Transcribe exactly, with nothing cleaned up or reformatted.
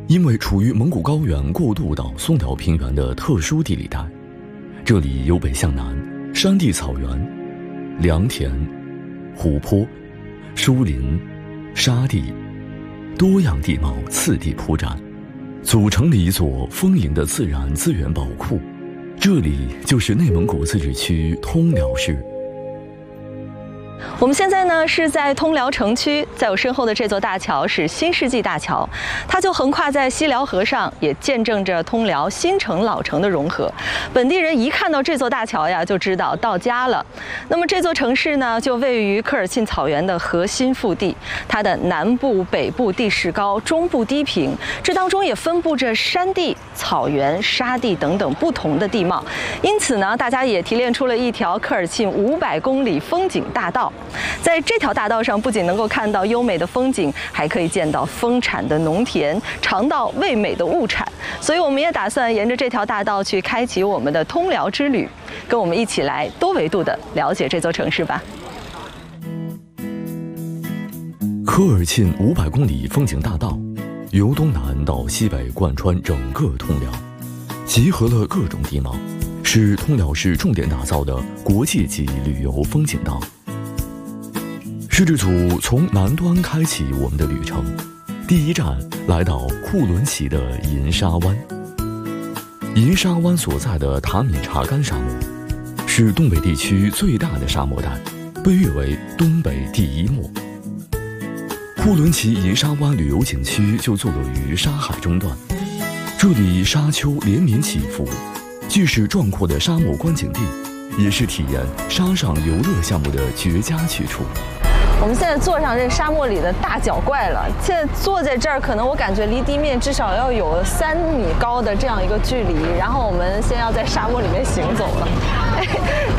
因为处于蒙古高原过渡到松辽平原的特殊地理带，这里由北向南，山地草原、良田、湖泊、疏林、沙地，多样地貌次第铺展，组成了一座丰盈的自然资源宝库。这里就是内蒙古自治区通辽市。 我们现在呢是在通辽城区，在我身后的这座大桥是新世纪大桥，它就横跨在西辽河上，也见证着通辽新城老城的融合。本地人一看到这座大桥呀，就知道到家了。那么这座城市呢，就位于科尔沁草原的核心腹地，它的南部、北部地势高，中部低平，这当中也分布着山地、草原、沙地等等不同的地貌。因此呢，大家也提炼出了一条科尔沁五百公里风景大道。在这条大道上，不仅能够看到优美的风景，还可以见到丰产的农田，尝到味美的物产。所以，我们也打算沿着这条大道去开启我们的通辽之旅，跟我们一起来多维度的了解这座城市吧。 科尔沁五百公里风景大道，由东南到西北贯穿整个通辽，集合了各种地貌，是通辽市重点打造的国际级旅游风景道。摄制组从南端开启我们的旅程，第一站来到库伦旗的银沙湾。银沙湾所在的塔米查干沙漠，是东北地区最大的沙漠带，被誉为东北第一漠。库伦旗银沙湾旅游景区就坐落于沙海中段，这里沙丘连绵起伏，既是壮阔的沙漠观景地，也是体验沙上游乐项目的绝佳去处。 我们现在坐上这沙漠里的大脚怪了，现在坐在这儿，可能我感觉离地面至少要有三米高的这样一个距离。然后我们先要在沙漠里面行走了。哎，